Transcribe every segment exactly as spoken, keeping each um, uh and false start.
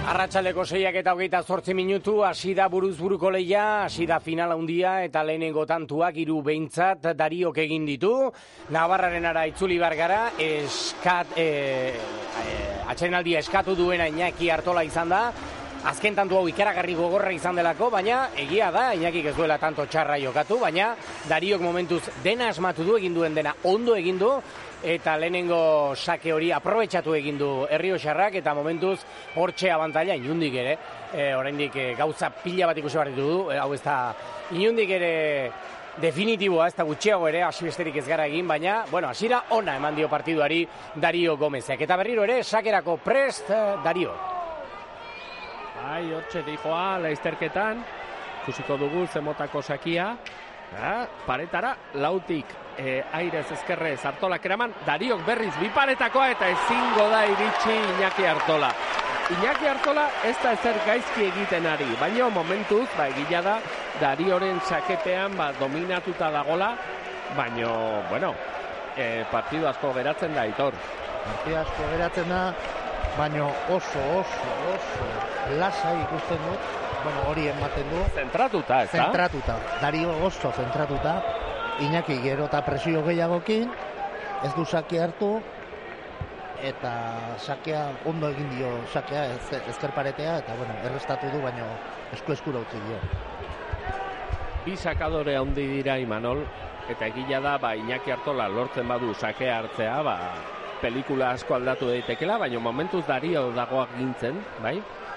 Arratsaldeko seiak eta hogeita zortzi minutu, hasi da buruz buruko lehia, hasi da final handia eta lehenengo tantuak hiru behintzat Dariok egin ditu. Navarraren ara itzuli bargara, eskat, e, e, atsedenaldia eskatu duena Iñaki Artola izan da. Azken tantu hau ikaragarri gogorra izan delako, baina egia da, Iñakik ez duela tanto txarra jokatu, baina Dariok momentuz dena asmatu du, egin duen dena ondo egin du, eta lehenengo sake hori aprobetxatu egin du Errioxarrak, eta momentuz hortxe abantaila inundik ere, e, oraindik e, gauza pila bat ikusi behar ditu du, e, hau ez da inundik ere definitiboa, ez da gutxiago ere, hasi besterik ez gara egin, baina, bueno, hasiera ona eman dio partiduari Dario Gomezek, eta berriro ere, sakerako prest Dario. Bai, hortxe dijoa, laizterketan, ikusiko dugu zemotako sakia, ja, paretara, lautik, e, airez ezkerrez Artolak eraman, Dariok berriz biparetakoa eta ezingo da iritsi Iñaki Artola. Iñaki Artola ez da ezer gaizki egiten ari, baina momentuz, ba, egila da, Darioren sakepean ba, dominatuta dagola, baina, bueno, e, partidu asko geratzen da, Aitor. Partidu asko geratzen da, baina oso, oso, oso lasai ikusten dut, bueno, hori ematen du. Zentratuta, ez da? Zentratuta, Dario oso zentratuta, Iñaki gero eta presio gehiagokin, ez du sake hartu, eta sakea ondo egin dio sakea ez, ezkerparetea, eta bueno, errestatu du, baina esku-eskura utzi dio. Bi sakadore handi dira Imanol, eta egila da, ba, Iñaki Artola lortzen badu sakea hartzea, ba, pelikula asko aldatu daitekela, baina momentuz Dario dagoak gintzen, bai?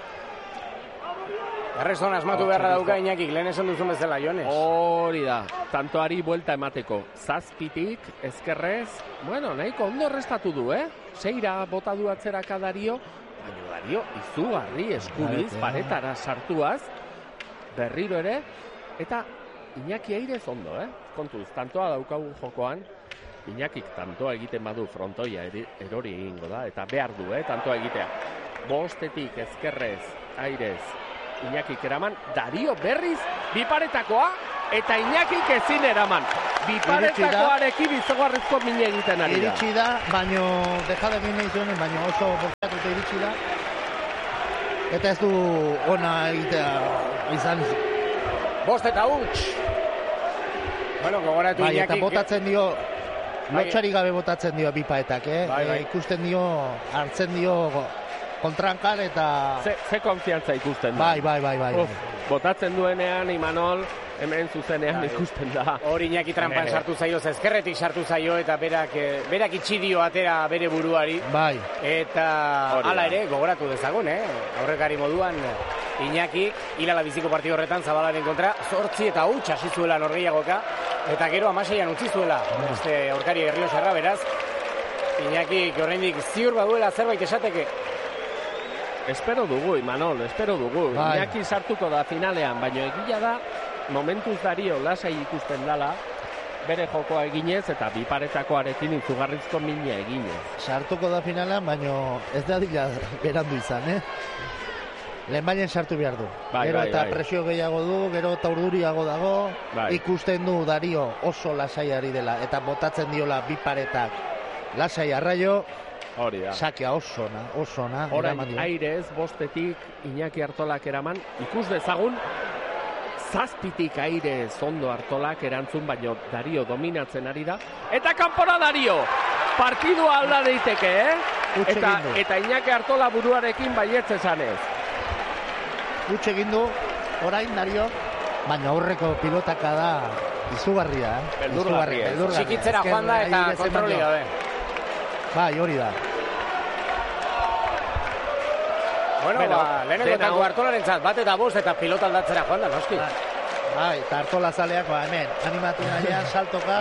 Errezon asmatu beharra dauka Iñakik, lehen esan duzun bezala, Jones. Hori da, tantoari buelta emateko. Zazpitik, ezkerrez, bueno, nahiko ondo errestatu du, eh? Seira bota du atzeraka Dario, baina Dario izugarri eskuriz, paretara sartuaz, berriro ere, eta Iñaki Airez ondo, eh? Kontuz, tantoa daukagu jokoan, Iñakik tantoa egiten badu frontoia erori egingo da, eta behar du, eh, tantoa egitea. Bostetik, ezkerrez, Airez, Iñakik eraman, Dario berriz, biparetakoa, eta Iñakik ezin eraman. Biparetakoarekin izugarrizko mine egiten ari da. Iritsi da, baino, dejade mine izuen, baino oso bortzatuta iritsi da. Eta ez du ona egitea izan. Bost eta huts. Bueno, gogoratu bai, Iñakik. Eta botatzen dio, lotxari gabe botatzen dio bipaetak, eh? Bai, bai. E, ikusten dio, hartzen dio kontrankar eta... Ze, ze konfiantza ikusten da. Bai, bai, bai, bai. Uf, botatzen duenean, Imanol, hemen zuzenean bai, ikusten da. Hori Iñaki trampan sartu zaio, ezkerretik sartu zaio, eta berak, berak itxidio atera bere buruari. Bai. Eta hala ere, gogoratu dezagun, eh? Aurrekari moduan, Iñakik, hilala biziko partido horretan, Zabalaren kontra, zortzi eta huts hasi zuela norgehiagoka, eta gero amaseian utzi zuela, este aurkari Errioxarra, beraz, Iñakik oraindik ziur baduela zerbait esateke. Espero dugu, Imanol, espero dugu. Bai. Iñaki sartuko da finalean, baina egila da, momentuz Dario lasai ikusten dala, bere jokoa eginez eta biparetakoarekin izugarrizko mina eginez. Sartuko da finalean, baina ez da dila berandu izan, eh? Lehen baina sartu behar du. Bai, gero bai, eta bai. presio gehiago du, gero eta urduriago dago, bai. Ikusten du Dario oso lasaiari dela, eta botatzen diola biparetak lasai arraio, hori da. Sakea oso na, oso na. Orain Airez, bostetik, Iñaki Artolak eraman, ikus dezagun, zazpitik Airez ondo Artolak erantzun, baino Dario dominatzen ari da, eta kanpora Dario! Partidua alda daiteke, eh? Eta, eta Iñaki Artola buruarekin baietz esanez. Utxe egin du, orain Dario, baina aurreko pilotaka da izugarria, eh? Beldurgarria. Txikitzera joan da eta kontroli gabe. Bai, hori da. Bueno, bueno ba, lehenengo tango Artolaren zat, bat eta bost eta pilota aldatzera joan da, noski. Bai, eta Artola zaleak, ba, hemen, animatu nahian, saltoka.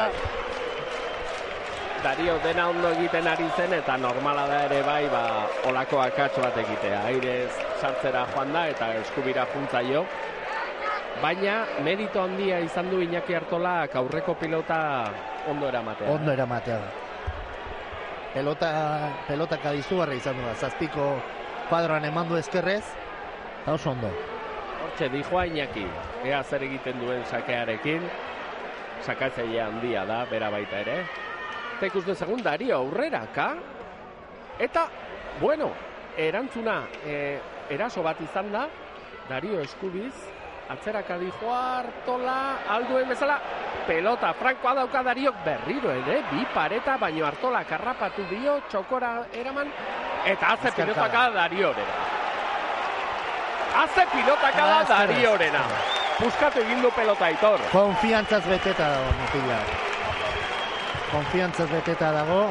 Dario dena ondo egiten ari zen, eta normala da ere bai, ba, olako akats bat egitea. Airez sartzera joan da, eta eskubira juntzaio. Baina, merito handia izan du Iñaki Artolak aurreko pilota ondo eramatea. Ondo eramatea. Pelota, pelotaka dizugarra izan du da, zazpiko kuadroan emandu ezkerrez, eta oso ondo. Hortxe, dijoa Iñaki, ea zer egiten duen sakearekin, sakatzailea handia da, bera baita ere. Eta ikusten segun Dario aurrera, ka? Eta, bueno, erantzuna e, eraso bat izan da, Dario Eskubiz, atzerak adijoa Artola, alduen bezala, pelota frankoa dauka Dariok berriro ere, bi pareta, baino Artola karrapatu dio, txokora eraman, eta haze pilotaka Dariorena. Haze pilotaka da Dariorena. Puskatu egin du pelota Aitor. Konfiantzaz beteta dago, mutila. Konfiantzaz beteta dago.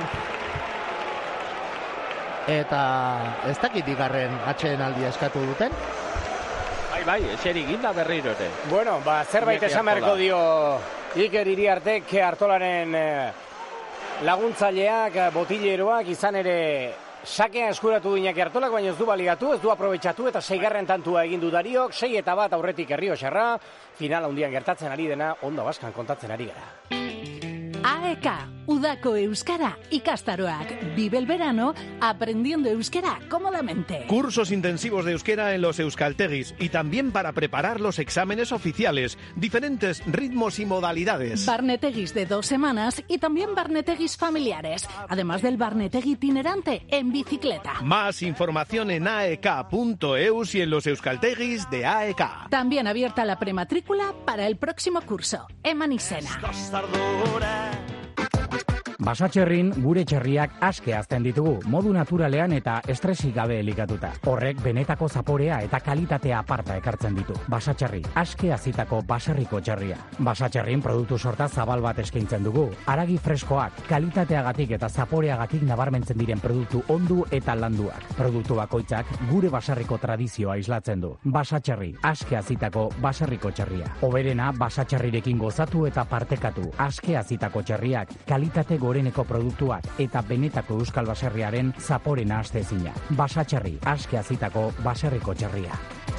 Eta ez dakit igarren atxeen aldia eskatu duten. Bai, bai, eseri ginda berriro ere. Bueno, ba, zerbait esan beharko dio Iker Iriartek Artolaren laguntzaileak, botileroak, izan ere sakea eskuratu du Iñaki Artolak, baina ez du baligatu, ez du aprobetxatu, eta seigarren tantua egin du Dariok, sei eta bat aurretik Errioxarra, finala handian gertatzen ari dena, Onda Baskan kontatzen ari gara. A E K, Udako Euskara ikastaroak. Vive el verano aprendiendo euskera cómodamente. Cursos intensivos de euskera en los euskaltegis y también para preparar los exámenes oficiales. Diferentes ritmos y modalidades. Barnetegis de dos semanas y también barnetegis familiares. Además del barnetegi itinerante en bicicleta. Más información en a e k punto e u s y en los euskaltegis de A E K. También abierta la prematrícula para el próximo curso. Eman izena. Basatxerrin gure txerriak aske hazten ditugu, modu naturalean eta estresik gabe elikatuta. Horrek benetako zaporea eta kalitatea aparta ekartzen ditu. Basatxerri, aske hazitako baserriko txerria. Basatxerrin produktu sorta zabal bat eskaintzen dugu. Haragi freskoak, kalitateagatik eta zaporeagatik nabarmentzen diren produktu ondu eta landuak. Produktu bakoitzak gure baserriko tradizioa islatzen du. Basatxerri, aske hazitako baserriko txerria. Hoberena basatxerrirekin gozatu eta partekatu. Aske hazitako txerriak, kalitate goreneko produktuak eta benetako euskal baserriaren zaporena astezina. Basatxerri, aske hazitako baserriko txerria.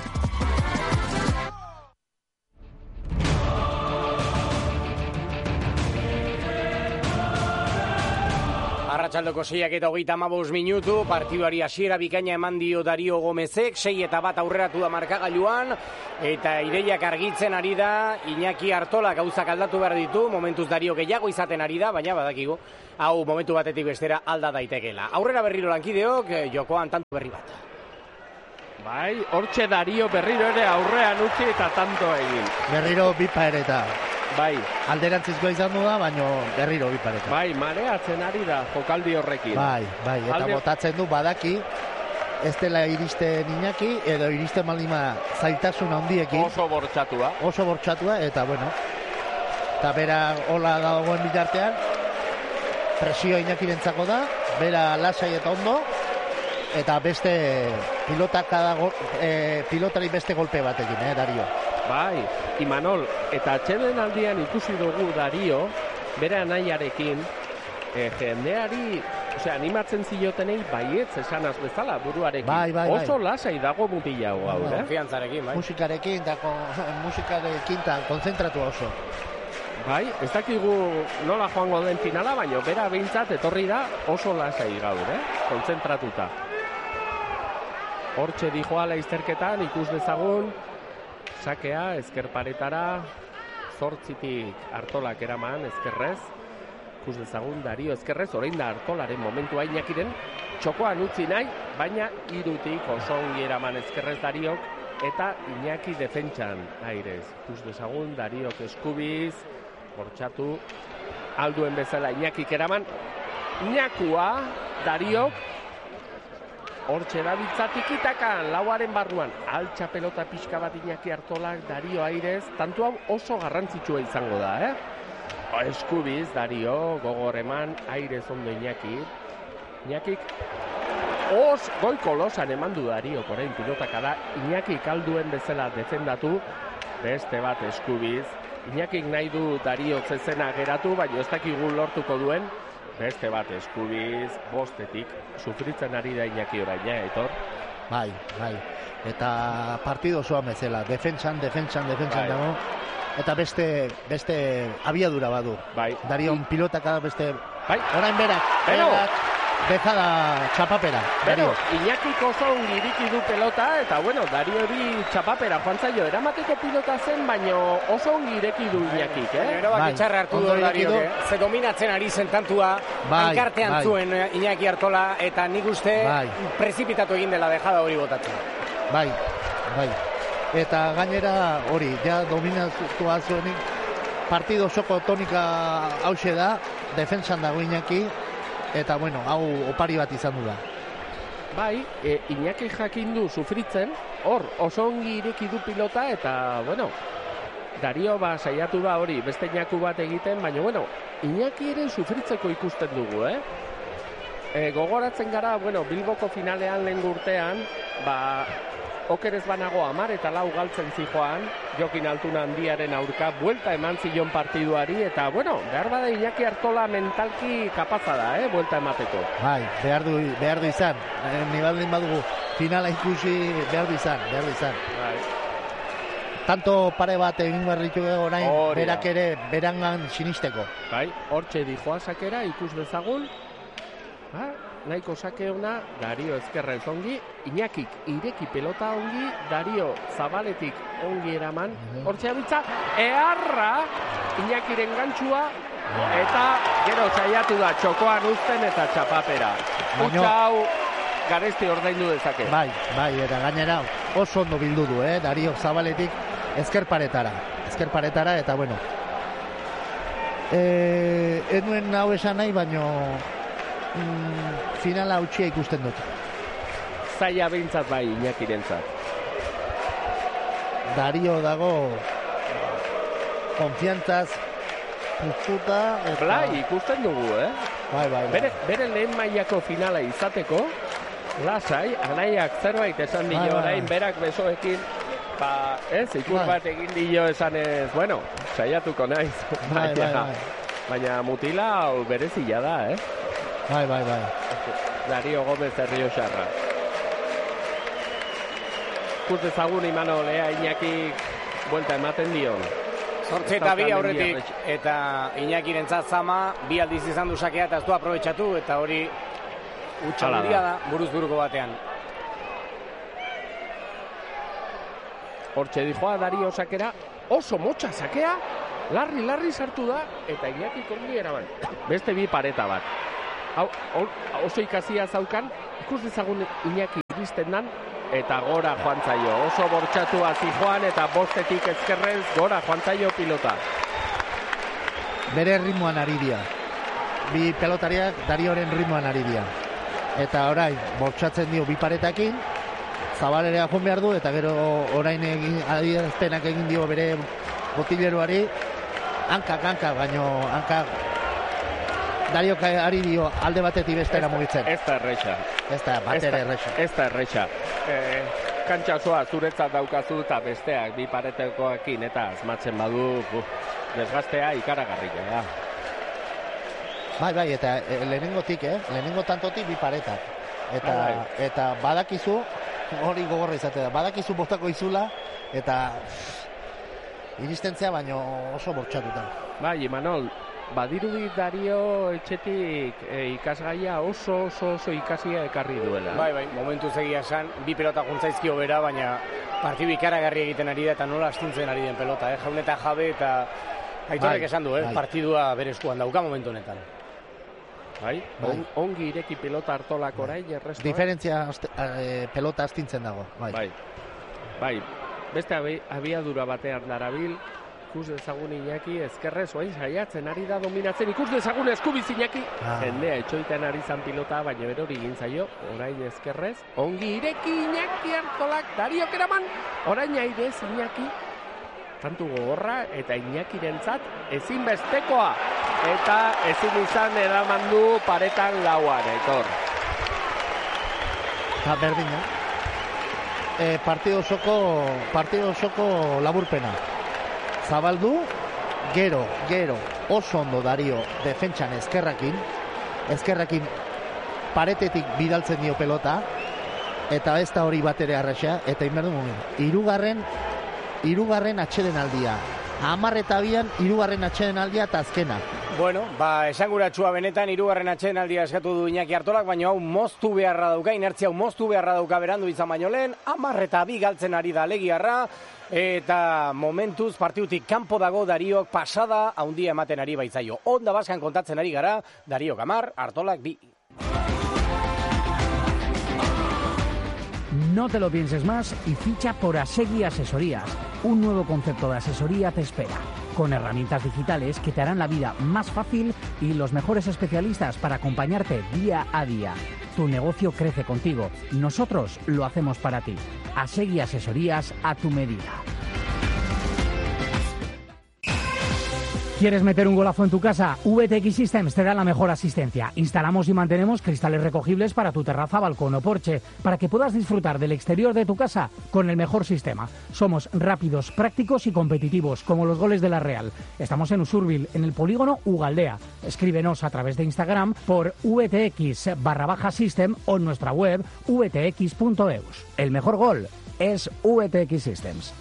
Arratsaldoko seiak eta hogeita hamabost minutu, partiduari hasiera bikaina eman dio Dario Gomezek, sei eta bat aurreratu da markagailuan, eta ideiak argitzen ari da, Iñaki Artola gauzak aldatu behar ditu, momentuz Dario gehiago izaten ari da, baina badakigu, hau momentu batetik bestera alda daitekela. Aurrera berriro lankideok, jokoan tanto berri bat. Bai, hortxe Dario berriro ere aurrean utzi eta tanto egin. Berriro bi pareta. Bai. Alderantzizkoa izan du da, baino berriro bi pareta. Bai, mareatzen ari da jokaldi horrekin. Bai, bai, eta Alde... botatzen du badaki, ez dela iristen Iñaki, edo iristen maldima zailtasun handiekin. Oso bortxatua. Oso bortxatua, eta bueno, eta bera hola dagoen bitartean, presioa Iñakirentzako da, bera lasai eta ondo, eta beste pilotaka dago, e, pilotari beste golpe batekin, eh, Dario. Bai, Imanol, eta atxeden aldian ikusi dugu Dario, bere anaiarekin, e, jendeari, osea, animatzen ziotenei baietz esanaz bezala buruarekin. Bai, bai, bai. Oso lasai dago mutila hau, Bai, eh? Konfiantzarekin, bai. Musikarekin, eta kon, musikarekin, eta konzentratu oso. Bai, ez dakigu nola joango den finala, baina bera behintzat etorri da oso lasai gaur, eh? Konzentratuta. Hortxe dijoala izterketan, ikus dezagun, sakea, ezker paretara, zortzitik Artolak eraman, ezkerrez, ikus dezagun Dario ezkerrez, orain da Artolaren momentua Iñakiren, txokoan utzi nahi, baina irutik oso ongi eraman ezkerrez Dariok, eta Iñaki defentsan airez. Ikus dezagun Dariok eskubiz, bortxatu, alduen bezala Iñakik eraman, Iñakua, Dariok, hortxe da bitzatik itakan, lauaren barruan, altxa pelota pixka bat Iñaki Artolak, Dario airez, tantu hau oso garrantzitsua izango da, eh? Eskubiz, Dario, gogor eman, airez ondo Iñaki, Iñakik, os, goiko losan eman du Dario, orain pilotaka da, Iñakik alduen bezala defendatu, beste bat eskubiz, Iñakik nahi du Dario zezena geratu, baina ez dakigu lortuko duen, beste bat eskubiz, bostetik, sufritzen ari da Iñaki orain, ja, Aitor? Bai, bai. Eta partido osoa bezala, defentsan, defentsan, defentsan Bai. dago. Eta beste, beste abiadura badu. Bai. Darion pilotaka beste... Bai. Orain berak, Beno. berak, dejada txapapera. Pero, Iñakik oso ongi iriki du pelota, eta, bueno, Dariori txapapera joan zaio, eramateko pilota zen, baino oso ongi ireki du Iñakik, eh? Erabaki Bai, txarra hartu ondo du ireki Dariok, du. eh? Ze dominatzen ari zen tantua, Bai, hankartean bai. zuen eh, Iñaki Artola, eta nik uste Bai. prezipitatu egin dela dejada hori botatzen. Bai, bai. Eta gainera hori, ja dominatua zuenik, partido osoko tonika hause da, defensan dago Iñaki, eta bueno, hau opari bat izan du da. Bai, e, Iñaki jakin du sufritzen, hor, oso ongi ireki du pilota, eta, bueno, Dario ba saiatu da hori, beste Iñaku bat egiten, baina, bueno, Iñaki ere sufritzeko ikusten dugu, eh? E, gogoratzen gara, bueno, Bilboko finalean lehen urtean, ba, okerez banago amar eta lau galtzen zijoan, Jokin Altuna handiaren aurka, buelta eman zion partiduari, eta, bueno, behar bada Iñaki Artola mentalki kapaza da, eh, buelta emateko. Bai, behar du, behar du izan. E, ni baldin badugu finala ikusi behar du izan, behar du izan. Bai. Tanto pare bat egin behar ditu orain, Hori da. berak ere berangan sinisteko. Bai, hortxe dijoa sakera, ikus dezagun. Ba, nahiko sake ona, Dario ezkerrez ongi, Iñakik ireki pelota ongi, Dario zabaletik ongi eraman, hortxe abitza, eharra, Iñakiren gantzua, eta gero saiatu da txokoan uzten eta txapapera. Baino- Utsa hau garesti ordaindu dezake. Bai, bai, eta gainera oso ondo bildu du, eh? Dario zabaletik ezkerparetara. Ezkerparetara, eta bueno. E, ez nuen hau esan nahi, baino mm, finala hautsia ikusten dut. Zaila behintzat bai Iñakirentzat. Dario dago konfiantzaz puztuta, eta... Blai, ikusten dugu, eh? Bai, bai, bai. Bere, bere lehen mailako finala izateko, lasai, anaiak zerbait esan dio Bai, bai, orain, bai. berak besoekin, ba, ez, ikur Bai. bat egin dio esanez, bueno, saiatuko naiz, Bai, bai, baina, bai. baina mutila hau berezia da, eh? Bai, bai, bai. Dario Gómez Errioxarra. Ikus dezagun Imanol, ea Iñakik buelta ematen dion. Zortzi eta bi aurretik, eta Iñakirentzat zama, bi aldiz izan du sakea eta ez du aprobetxatu, eta hori utxa Hala da. handia da, buruz buruko batean. Hortxe dijoa Dario sakera, oso motxa sakea, larri, larri sartu da, eta Iñakik ongi eraman. Beste bi pareta bat. Hau, hau, oso ikasia zaukan, ikus dezagun Iñaki iristen dan, eta gora joan zaio. Oso bortxatu hasi joan, eta bostetik ezkerrez gora joan zaio pilota. Bere ritmoan ari dira. Bi pelotariak Darioren ritmoan ari dira. Eta orain, bortxatzen dio bi paretakin, Zabalera joan behar du, eta gero orain egin, adierazpenak egin dio bere botileroari, hankak, hankak, baino hankak Dariok ari dio alde batetik bestera mugitzen. Ez da erreixa. Ez da, bat ere erreixa. Ez da erreixa. Eh, kantxa osoa zuretzat daukazu eta besteak bi paretekoakin eta asmatzen badu, buf, desgastea ikaragarria da. Bai, bai, eta e, lehenengotik, eh? Lehenengo tantotik bi paretak. Eta, Bai, bai. eta badakizu, hori gogorra izate da, badakizu bostako izula, eta iristen zea, baino oso bortxatuta. Bai, Imanol, badirudi Dario etxetik e, ikasgaia oso oso oso ikasia ekarri duela. Bai, bai, momentu zegia esan, bi pelota juntzaizkio bera, baina partidu ikaragarri egiten ari da eta nola astintzen ari den pelota, eh? Jaun eta jabe eta Aitorrek Bai, esan du, eh? bai. Partidua bere eskuan dauka momentu honetan. Bai, Bai. on, ongi ireki pilota hartolak orain, erresto. Diferentzia aste, e, pelota astintzen dago. Bai. Bai, bai, beste abi, abiadura batean darabil, ikus dezagun Iñaki ezkerrez, oain saiatzen ari da dominatzen, ikus dezagun eskubiz Iñaki, Ah. jendea etxoiten ari zan pilota, baina berori egin zaio, orain ezkerrez, ongi ireki Iñaki Artolak, Dariok eraman, orain aidez Iñaki, tantu gogorra eta Iñakirentzat ezinbestekoa, eta ezin izan eraman du paretan lauan, etor. Eta berdina. E, partido osoko, partido osoko laburpena. Zabaldu, gero, gero, oso ondo Dario defentsan ezkerrakin, ezkerrakin paretetik bidaltzen dio pelota, eta ez da hori bat ere arraxa, eta inberdu moment, irugarren, irugarren atxeden aldia. Hamar eta bian, irugarren atxeden aldia eta azkena. Bueno, ba, esanguratsua benetan, hirugarren atsedenaldia eskatu du Iñaki Artolak, baina hau moztu beharra dauka, inertzia hau moztu beharra dauka berandu izan baino lehen, hamar eta bi galtzen ari da Legiarra, eta momentuz partidutik kanpo dago Dariok pasada haundia ematen ari baitzaio. Onda Baskan kontatzen ari gara, Dariok hamar, Artolak bi. No te lo pienses más y ficha por Asegui Asesorías. Un nuevo concepto de asesoría te espera, con herramientas digitales que te harán la vida más fácil y los mejores especialistas para acompañarte día a día. Tu negocio crece contigo. Nosotros lo hacemos para ti. Asegui Asesorías a tu medida. ¿Quieres meter un golazo en tu casa? V T X Systems te da la mejor asistencia. Instalamos y mantenemos cristales recogibles para tu terraza, balcón o porche, para que puedas disfrutar del exterior de tu casa con el mejor sistema. Somos rápidos, prácticos y competitivos, como los goles de la Real. Estamos en Usurbil, en el polígono Ugaldea. Escríbenos a través de Instagram por vtx barra baja system o en nuestra web v t x punto e u s. El mejor gol es V T X Systems.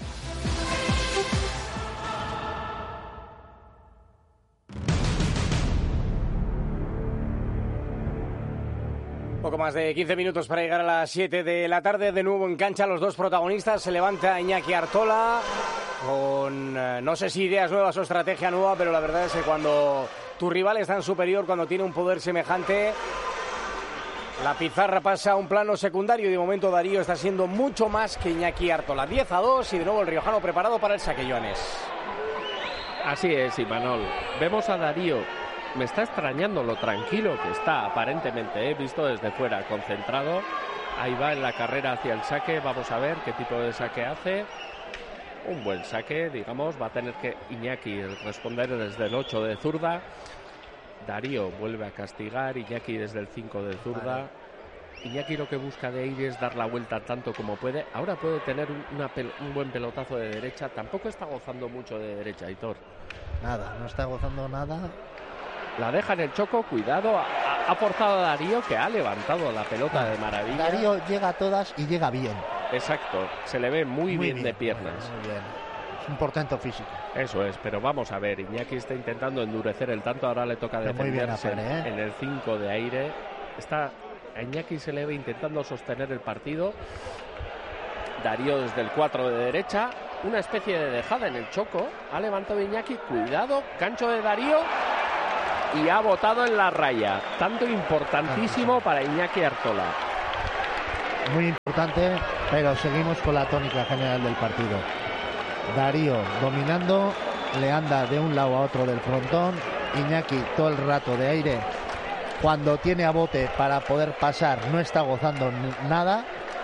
Poco más de quince minutos para llegar a las siete de la tarde. De nuevo en cancha los dos protagonistas. Se levanta Iñaki Artola con, eh, no sé si ideas nuevas o estrategia nueva, pero la verdad es que cuando tu rival es tan superior, cuando tiene un poder semejante, la pizarra pasa a un plano secundario y de momento Darío está siendo mucho más que Iñaki Artola. diez a dos y de nuevo el riojano preparado para el saque, Joanes. Así es, Imanol. Vemos a Darío. Me está extrañando lo tranquilo que está, aparentemente, he visto desde fuera, concentrado. Ahí va en la carrera hacia el saque, vamos a ver qué tipo de saque hace. Un buen saque, digamos, va a tener que Iñaki responder desde el ocho de zurda. Darío vuelve a castigar, Iñaki desde el cinco de zurda. Vale. Iñaki lo que busca de ir es dar la vuelta tanto como puede. Ahora puede tener una pel- un buen pelotazo de derecha, tampoco está gozando mucho de derecha, Aitor. Nada, no está gozando nada. La deja en el choco, cuidado, ha, ha forzado a Darío, que ha levantado la pelota de maravilla. Darío llega a todas y llega bien. Exacto, se le ve muy, muy bien, bien de piernas. Muy bien. Es un portento físico. Eso es, pero vamos a ver, Iñaki está intentando endurecer el tanto, ahora le toca pero defenderse muy bien, Apare, ¿eh? En el cinco de aire. Está, a Iñaki se le ve intentando sostener el partido. Darío desde el cuatro de derecha, una especie de dejada en el choco. Ha levantado Iñaki, cuidado, gancho de Darío. Y ha botado en la raya. Tanto importantísimo para Iñaki Artola. Muy importante, pero seguimos con la tónica general del partido. Darío dominando, le anda de un lado a otro del frontón. Iñaki todo el rato de aire. Cuando tiene a bote para poder pasar, no está gozando nada.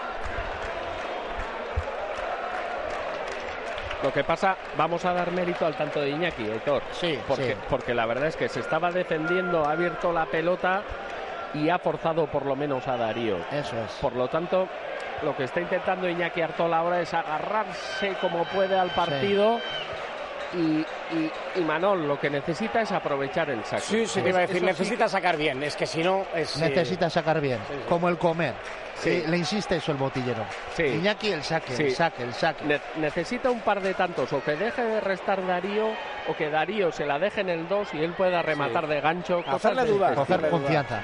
Lo que pasa, vamos a dar mérito al tanto de Iñaki, Héctor. Sí, porque, sí. porque la verdad es que se estaba defendiendo, ha abierto la pelota y ha forzado por lo menos a Darío. Eso es. Por lo tanto, lo que está intentando Iñaki Artola ahora es agarrarse como puede al partido. Sí. Y, y, y Manol lo que necesita es aprovechar el saque. Sí, sí, te iba a decir, necesita sí. sacar bien, es que si no es... Necesita sacar bien, sí, sí. Como el comer. Sí. Le insiste eso el botillero. Sí. Iñaki el saque, sí. el saque, el saque. Ne- necesita un par de tantos, o que deje de restar Darío, o que Darío se la deje en el dos y él pueda rematar sí. de gancho. Hacerle dudas. Coger confianza.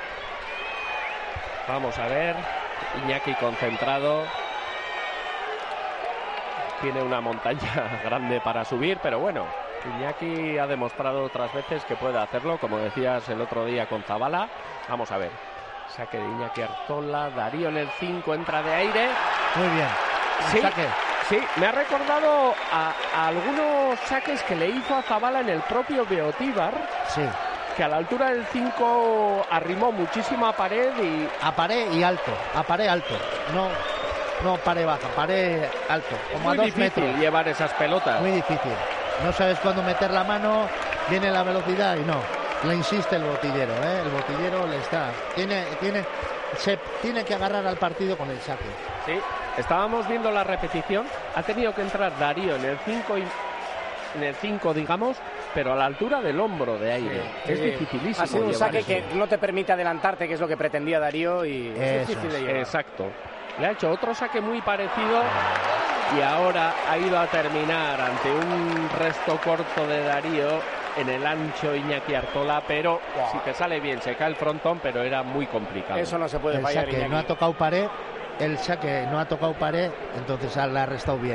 Vamos a ver, Iñaki concentrado. Tiene una montaña grande para subir, pero bueno, Iñaki ha demostrado otras veces que puede hacerlo, como decías el otro día con Zabala. Vamos a ver, saque de Iñaki Artola, Darío en el cinco, entra de aire. Muy bien, sí, saque. Sí, me ha recordado a, a algunos saques que le hizo a Zabala en el propio Beotíbar. Sí. Que a la altura del cinco arrimó muchísimo a pared y... A pared y alto, a pared alto, no... No, pared baja, pared alto, como muy a dos difícil metros. Llevar esas pelotas. Muy difícil. No sabes cuándo meter la mano, viene la velocidad y no. Le insiste el botillero, ¿eh? El botillero le está. Tiene, tiene, se tiene que agarrar al partido con el saque. Sí, estábamos viendo la repetición. Ha tenido que entrar Darío en el cinco y en el cinco, digamos, pero a la altura del hombro de aire. Sí, es sí. dificilísimo. Ha sido un saque eso. que no te permite adelantarte, que es lo que pretendía Darío, y es difícil de llevar. Exacto. Le ha hecho otro saque muy parecido y ahora ha ido a terminar ante un resto corto de Darío en el ancho Iñaki Artola, pero wow. si te sale bien se cae el frontón, pero era muy complicado. Eso no se puede el fallar, saque Iñaki. no ha tocado pared, el saque no ha tocado pared, entonces la ha restado bien.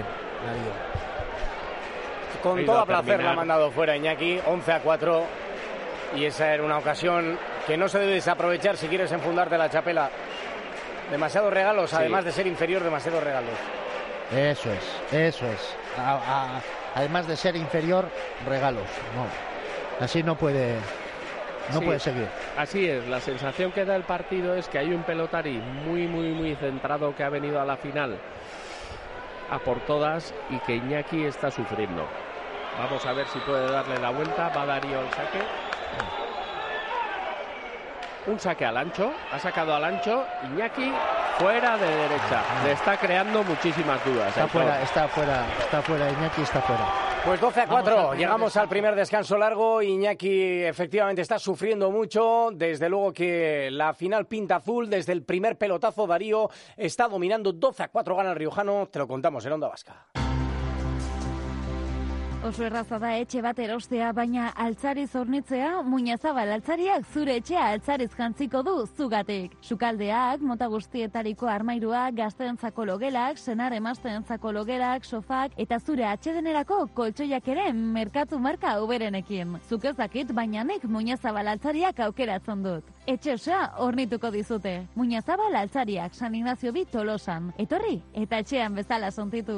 Con todo placer la ha mandado fuera Iñaki, once a cuatro, y esa era una ocasión que no se debe desaprovechar si quieres enfundarte la chapela. Demasiados regalos, sí. además de ser inferior, demasiados regalos. Eso es, eso es. A, a, además de ser inferior, regalos. No, así no puede, no sí, puede seguir. Así es, la sensación que da el partido es que hay un pelotari muy, muy, muy centrado que ha venido a la final a por todas y que Iñaki está sufriendo. Vamos a ver si puede darle la vuelta. Va Darío al saque. Un saque al ancho, ha sacado al ancho, Iñaki fuera de derecha, le está creando muchísimas dudas. Está fuera, está fuera, está fuera, Iñaki está fuera. Pues doce a cuatro, al llegamos al primer descanso largo, Iñaki efectivamente está sufriendo mucho, desde luego que la final pinta azul, desde el primer pelotazo Darío está dominando, doce a cuatro gana el riojano, te lo contamos en Onda Vasca. Oso erraza da etxe bat erostea, baina altzariz hornitzea, Muñazabal altzariak zure etxea altzariz jantziko du zugatik. Sukaldeak, mota guztietariko armairuak, gazteentzako logelak, senar emazteentzako logelak, sofak, eta zure atsedenerako koltsoiak ere merkatu marka uberenekin. Zuk ez dakit, baina nik Muñazabal altzariak aukeratzen dut. Etxe osoa hornituko dizute. Muñazabal altzariak, San Ignacio bi Tolosan. Etorri, eta etxean bezala sontitu.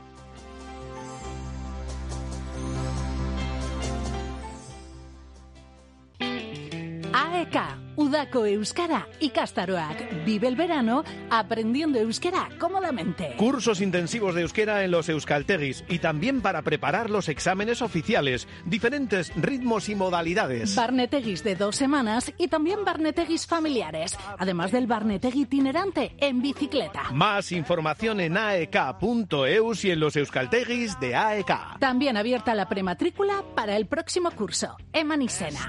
A E K, Udako Euskara ikastaroak. Vive el verano aprendiendo euskera cómodamente. Cursos intensivos de euskera en los euskaltegis y también para preparar los exámenes oficiales. Diferentes ritmos y modalidades. Barnetegis de dos semanas y también barnetegis familiares. Además del barnetegi itinerante en bicicleta. Más información en a e k punto e u s y en los euskaltegis de A E K. También abierta la prematrícula para el próximo curso. Eman izena.